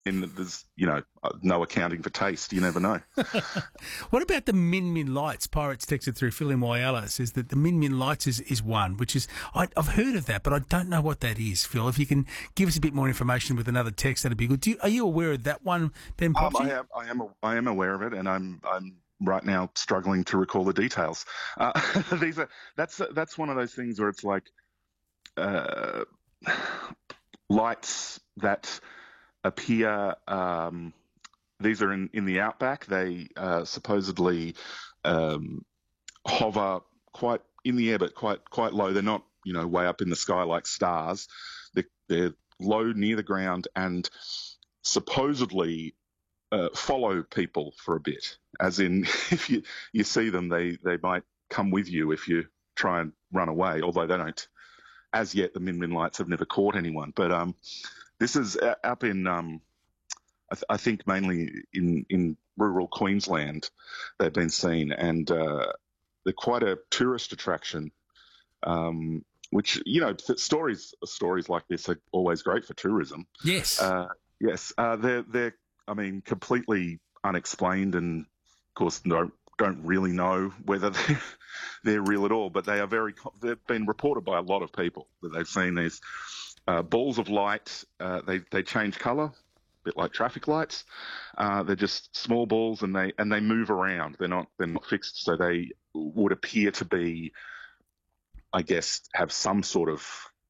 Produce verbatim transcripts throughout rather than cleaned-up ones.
And there's, you know, no accounting for taste. You never know. What about the Min Min lights? Pirates texted through. Phil in Whyalla says that the Min Min lights is, is one, which is, I, I've heard of that, but I don't know what that is, Phil. If you can give us a bit more information with another text, that'd be good. Do you, are you aware of that one, Ben Um, Popsy? I am, I am, I am aware of it, and I'm, I'm right now struggling to recall the details. Uh, these are, that's, that's one of those things where it's like, uh, lights that appear, um, these are in, in the outback. They uh, supposedly um, hover quite in the air, but quite quite low. They're not, you know, way up in the sky like stars. They're, they're low near the ground and supposedly uh, follow people for a bit. As in, if you, you see them, they, they might come with you if you try and run away, although they don't. As yet, the Min Min lights have never caught anyone. But um, this is up in, um, I, th- I think, mainly in, in rural Queensland. They've been seen, and uh, they're quite a tourist attraction. Um, which, you know, th- stories stories like this are always great for tourism. Yes. Uh, yes. Uh, they're they're I mean, completely unexplained, and of course don't don't really know whether they're, they're real at all. But they are very. They've been reported by a lot of people that they've seen these uh, balls of light. Uh, they they change colour, a bit like traffic lights. Uh, they're just small balls, and they and they move around. They're not they're not fixed, so they would appear to be, I guess, have some sort of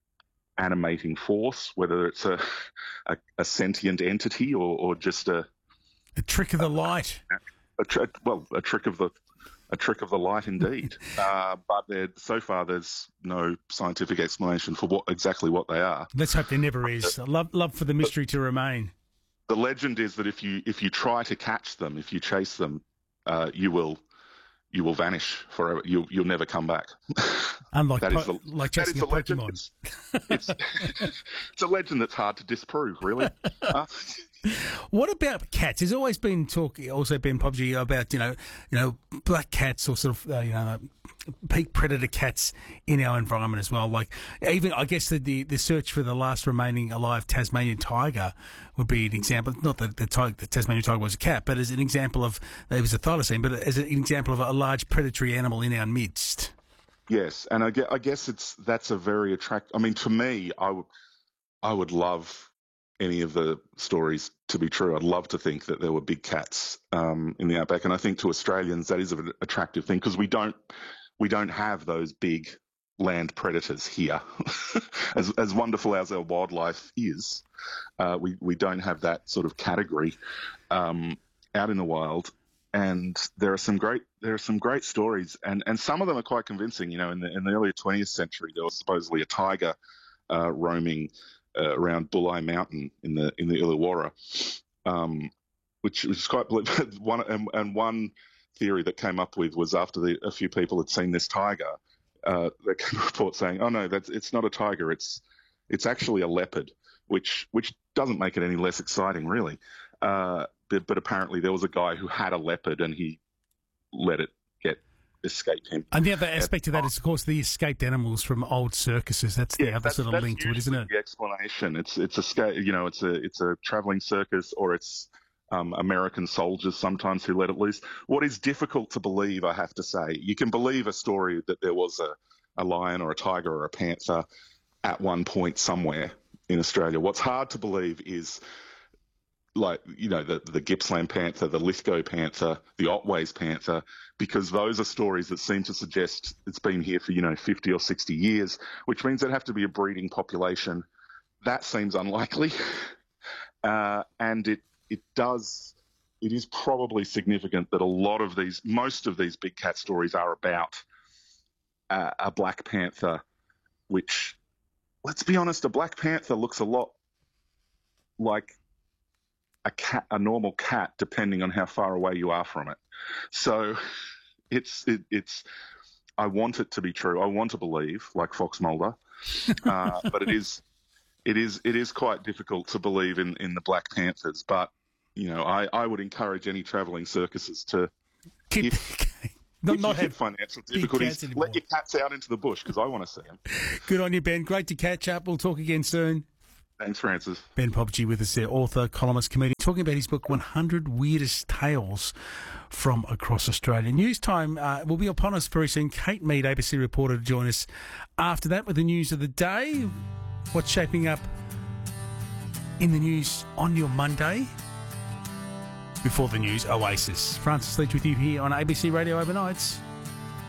animating force, whether it's a a, a sentient entity or, or just a a trick of the light. A, a, well, a trick of the a trick of the light, indeed. uh, but there, so far, there's no scientific explanation for what exactly what they are. Let's hope there never is. Love, love for the mystery to remain. The legend is that if you if you try to catch them, if you chase them, uh, you will you will vanish forever. You'll you'll never come back. Unlike that po- is the, like chasing a Pokemon. It's, it's, it's a legend that's hard to disprove, really. Uh, What about cats? There's always been talk, also Ben Pobji, about you know, you know, black cats or sort of uh, you know, peak predator cats in our environment as well. Like even I guess the, the the search for the last remaining alive Tasmanian tiger would be an example. Not that the, tiger, the Tasmanian tiger was a cat, but as an example of it was a thylacine, but as an example of a large predatory animal in our midst. Yes, and I guess, I guess it's that's a very attractive. I mean, to me, I would I would love any of the stories to be true. I'd love to think that there were big cats um, in the outback, and I think to Australians that is an attractive thing because we don't we don't have those big land predators here. as as wonderful as our wildlife is, uh, we we don't have that sort of category um, out in the wild. And there are some great there are some great stories, and, and some of them are quite convincing. You know, in the in the early twentieth century, there was supposedly a tiger uh, roaming uh, around Bulli Mountain in the in the Illawarra, um, which was quite one. And, and one theory that came up with was after the, a few people had seen this tiger, uh, there came a report saying, "Oh no, that's it's not a tiger. It's it's actually a leopard," which which doesn't make it any less exciting, really. Uh, But, but apparently there was a guy who had a leopard and he let it get escape him. And the other aspect of that is, of course, the escaped animals from old circuses. That's the yeah, other that's, sort of that's link to it, isn't it? The explanation. It's it's a sca- you know it's a it's a traveling circus, or it's um, American soldiers sometimes who let it loose. What is difficult to believe, I have to say, you can believe a story that there was a, a lion or a tiger or a panther at one point somewhere in Australia. What's hard to believe is, like, you know, the, the Gippsland panther, the Lithgow panther, the Otways panther, because those are stories that seem to suggest it's been here for, you know, fifty or sixty years, which means there'd have to be a breeding population. That seems unlikely. Uh, and it, it does, it is probably significant that a lot of these, most of these big cat stories are about uh, a black panther, which, let's be honest, a black panther looks a lot like a cat, a normal cat, depending on how far away you are from it. So it's it, it's. I want it to be true. I want to believe, like Fox Mulder, uh, but it is, it is, it is quite difficult to believe in, in the Black Panthers. But you know, I, I would encourage any travelling circuses to Keep, if, not, if not you have have financial difficulties, let your cats out into the bush because I want to see them. Good on you, Ben. Great to catch up. We'll talk again soon. Thanks, Francis. Ben Pobji with us there, author, columnist, comedian, talking about his book, one hundred Weirdest Tales from Across Australia. News time uh, will be upon us very soon. Kate Mead, A B C reporter, to join us after that with the news of the day. What's shaping up in the news on your Monday? Before the news, Oasis. Francis Leach with you here on A B C Radio Overnights.